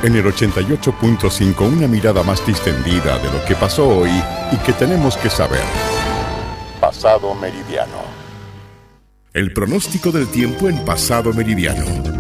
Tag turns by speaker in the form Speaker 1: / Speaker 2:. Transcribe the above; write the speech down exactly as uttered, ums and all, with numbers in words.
Speaker 1: En el ochenta y ocho punto cinco, una mirada más distendida de lo que pasó hoy y que tenemos que saber. Pasado Meridiano. El pronóstico del tiempo en Pasado Meridiano.